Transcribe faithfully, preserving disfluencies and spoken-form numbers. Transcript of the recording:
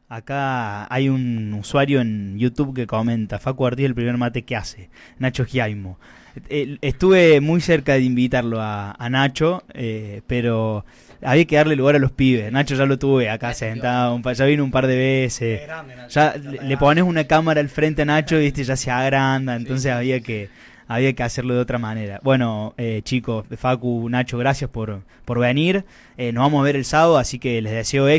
Acá hay un usuario en YouTube que comenta, Facu Ortiz el primer mate que hace, Nacho Giaimo. Eh, Estuve muy cerca de invitarlo a, a Nacho, eh, pero había que darle lugar a los pibes. Nacho ya lo tuve acá sentado, un pa- ya vino un par de veces. Ya le, le pones una cámara al frente a Nacho y ¿viste? Ya se agranda, entonces había que había que hacerlo de otra manera. Bueno, eh, chicos, Facu, Nacho, gracias por, por venir. Eh, nos vamos a ver el sábado, así que les deseo